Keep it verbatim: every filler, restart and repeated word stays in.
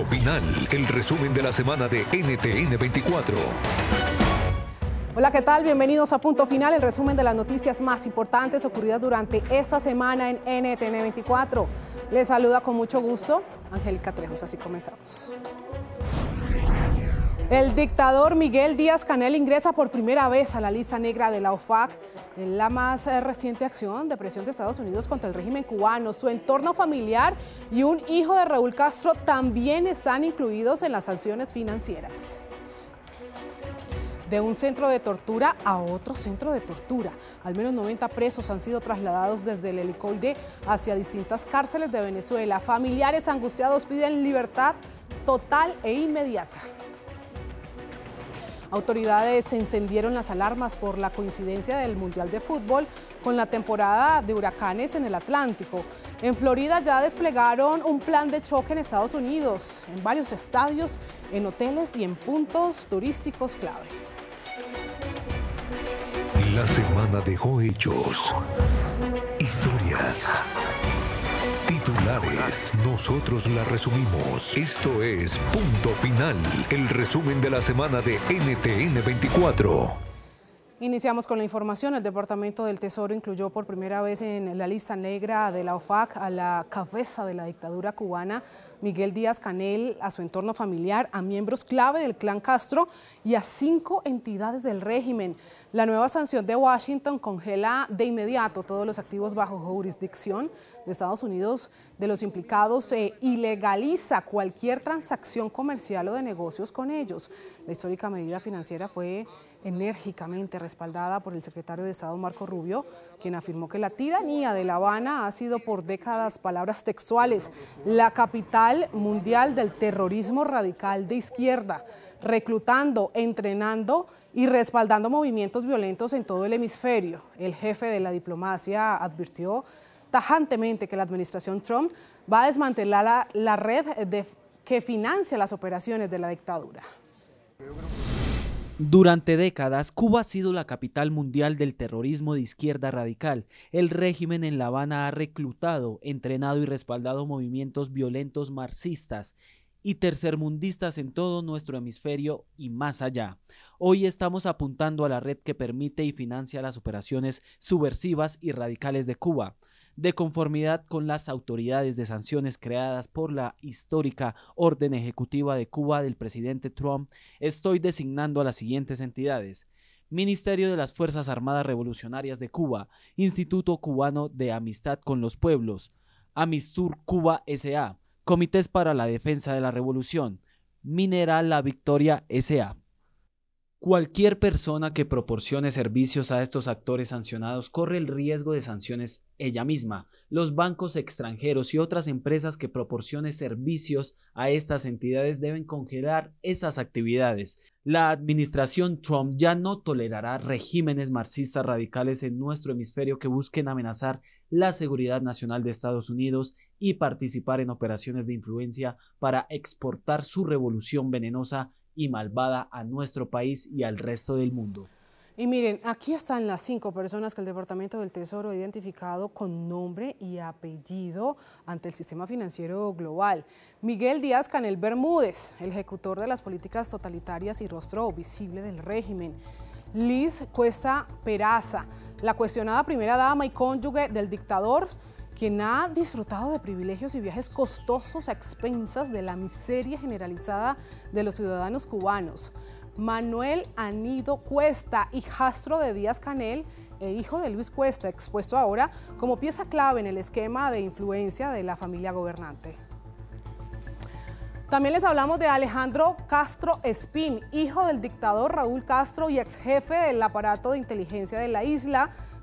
Final, el resumen de la semana de N T N veinticuatro. Hola, ¿qué tal? Bienvenidos a Punto Final, el resumen de las noticias más importantes ocurridas durante esta semana en N T N veinticuatro. Les saluda con mucho gusto Angélica Trejos, así comenzamos. El dictador Miguel Díaz-Canel ingresa por primera vez a la lista negra de la O F A C, en la más reciente acción de presión de Estados Unidos contra el régimen cubano. Su entorno familiar y un hijo de Raúl Castro también están incluidos en las sanciones financieras. De un centro de tortura a otro centro de tortura. Al menos noventa presos han sido trasladados desde el helicoide hacia distintas cárceles de Venezuela. Familiares angustiados piden libertad total e inmediata. Autoridades encendieron las alarmas por la coincidencia del Mundial de Fútbol con la temporada de huracanes en el Atlántico. En Florida ya desplegaron un plan de choque en Estados Unidos, en varios estadios, en hoteles y en puntos turísticos clave. La semana dejó hechos, historias, titulares. Nosotros la resumimos. Esto es Punto Final, el resumen de la semana de N T N veinticuatro. Iniciamos con la información. El Departamento del Tesoro incluyó por primera vez en la lista negra de la O F A C a la cabeza de la dictadura cubana, Miguel Díaz-Canel, a su entorno familiar, a miembros clave del clan Castro y a cinco entidades del régimen. La nueva sanción de Washington congela de inmediato todos los activos bajo jurisdicción de Estados Unidos de los implicados e ilegaliza cualquier transacción comercial o de negocios con ellos. La histórica medida financiera fue enérgicamente respaldada por el secretario de Estado Marco Rubio, quien afirmó que la tiranía de La Habana ha sido por décadas, palabras textuales, la capital mundial del terrorismo radical de izquierda, reclutando, entrenando y respaldando movimientos violentos en todo el hemisferio. El jefe de la diplomacia advirtió tajantemente que la administración Trump va a desmantelar la, la red de, que financia las operaciones de la dictadura. Durante décadas, Cuba ha sido la capital mundial del terrorismo de izquierda radical. El régimen en La Habana ha reclutado, entrenado y respaldado movimientos violentos marxistas y tercermundistas en todo nuestro hemisferio y más allá. Hoy estamos apuntando a la red que permite y financia las operaciones subversivas y radicales de Cuba. De conformidad con las autoridades de sanciones creadas por la histórica orden ejecutiva de Cuba del presidente Trump, estoy designando a las siguientes entidades: Ministerio de las Fuerzas Armadas Revolucionarias de Cuba, Instituto Cubano de Amistad con los Pueblos, Amistur Cuba S A, Comités para la Defensa de la Revolución, Mineral La Victoria S A Cualquier persona que proporcione servicios a estos actores sancionados corre el riesgo de sanciones ella misma. Los bancos extranjeros y otras empresas que proporcionen servicios a estas entidades deben congelar esas actividades. La administración Trump ya no tolerará regímenes marxistas radicales en nuestro hemisferio que busquen amenazar la seguridad nacional de Estados Unidos y participar en operaciones de influencia para exportar su revolución venenosa y malvada a nuestro país y al resto del mundo. Y miren, aquí están las cinco personas que el Departamento del Tesoro ha identificado con nombre y apellido ante el sistema financiero global. Miguel Díaz-Canel Bermúdez, el ejecutor de las políticas totalitarias y rostro visible del régimen. Liz Cuesta Peraza, la cuestionada primera dama y cónyuge del dictador, quien ha disfrutado de privilegios y viajes costosos a expensas de la miseria generalizada de los ciudadanos cubanos. Manuel Anido Cuesta, hijastro de Díaz-Canel e hijo de Luis Cuesta, expuesto ahora como pieza clave en el esquema de influencia de la familia gobernante. También les hablamos de Alejandro Castro Espín, hijo del dictador Raúl Castro y ex jefe del aparato de inteligencia de la isla,